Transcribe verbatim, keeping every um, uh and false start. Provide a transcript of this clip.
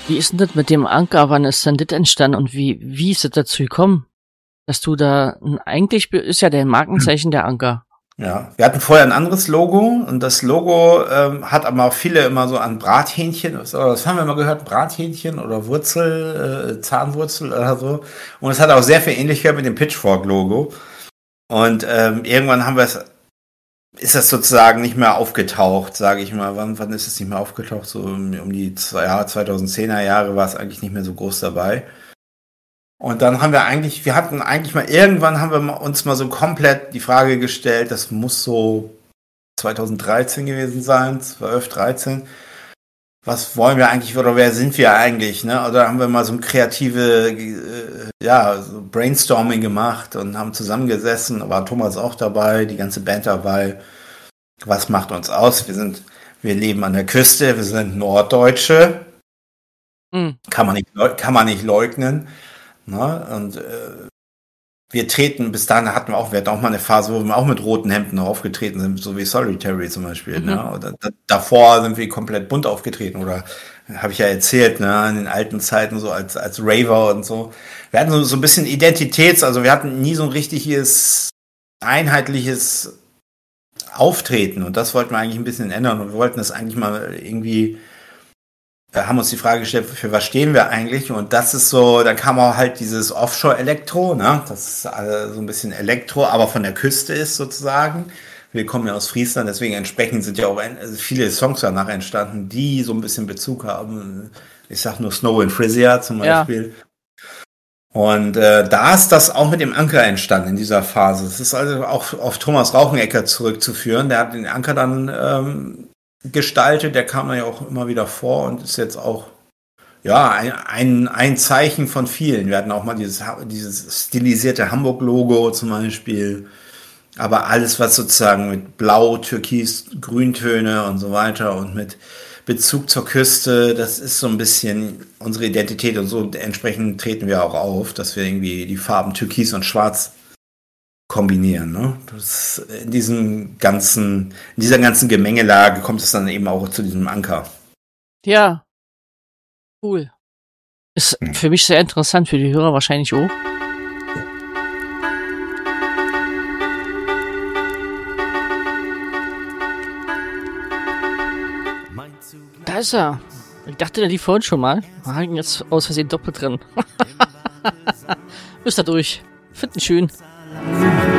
Wie ist denn das mit dem Anker? Wann ist denn das entstanden und wie, wie ist es dazu gekommen, dass du da, eigentlich ist ja dein Markenzeichen der Anker. Ja, wir hatten vorher ein anderes Logo und das Logo ähm, hat aber auch viele immer so an Brathähnchen, was, was haben wir mal gehört, Brathähnchen oder Wurzel, äh, Zahnwurzel oder so. Und es hat auch sehr viel Ähnlichkeit mit dem Pitchfork-Logo. Und ähm, irgendwann haben wir es, ist das sozusagen nicht mehr aufgetaucht, sage ich mal. Wann, wann ist es nicht mehr aufgetaucht? So um, um die zwei, ja, zweitausendzehner Jahre war es eigentlich nicht mehr so groß dabei. Und dann haben wir eigentlich, wir hatten eigentlich mal, irgendwann haben wir uns mal so komplett die Frage gestellt, das muss so zweitausenddreizehn gewesen sein, zwölf, dreizehn. Was wollen wir eigentlich oder wer sind wir eigentlich? Ne? Oder haben wir mal so ein kreative äh, ja, so Brainstorming gemacht und haben zusammengesessen, da war Thomas auch dabei, die ganze Band dabei. Was macht uns aus? Wir sind, wir leben an der Küste, wir sind Norddeutsche. Mhm. Kann man nicht, kann man nicht leugnen. Ne? Und äh, wir treten, bis dahin hatten wir auch, wir hatten auch mal eine Phase, wo wir auch mit roten Hemden aufgetreten sind, so wie Solitary zum Beispiel. Mhm. Ne? Oder da, davor sind wir komplett bunt aufgetreten oder habe ich ja erzählt, ne, in den alten Zeiten so als, als Raver und so. Wir hatten so, so ein bisschen Identitäts, also wir hatten nie so ein richtiges, einheitliches Auftreten und das wollten wir eigentlich ein bisschen ändern und wir wollten das eigentlich mal irgendwie haben uns die Frage gestellt, für was stehen wir eigentlich? Und das ist so, dann kam auch halt dieses Offshore-Elektro, ne? Das ist äh, so ein bisschen Elektro, aber von der Küste ist sozusagen. Wir kommen ja aus Friesland, deswegen entsprechend sind ja auch viele Songs danach entstanden, die so ein bisschen Bezug haben. Ich sag nur Snow in Frisia zum Beispiel. Ja. Und äh, da ist das auch mit dem Anker entstanden in dieser Phase. Es ist also auch auf Thomas Rauchenecker zurückzuführen. Der hat den Anker dann ähm, gestaltet, der kam ja auch immer wieder vor und ist jetzt auch ja ein, ein, ein Zeichen von vielen. Wir hatten auch mal dieses, dieses stilisierte Hamburg-Logo zum Beispiel, aber alles, was sozusagen mit Blau, Türkis, Grüntöne und so weiter und mit Bezug zur Küste, das ist so ein bisschen unsere Identität und so entsprechend treten wir auch auf, dass wir irgendwie die Farben Türkis und Schwarz kombinieren, ne? Das, in diesem ganzen, in dieser ganzen Gemengelage kommt es dann eben auch zu diesem Anker. Ja. Cool. Ist hm. für mich sehr interessant, für die Hörer wahrscheinlich auch. Da ist er. Ich dachte, der lief vorhin schon mal. Wir hatten jetzt aus Versehen doppelt drin. Müsst ihr durch. Finden schön.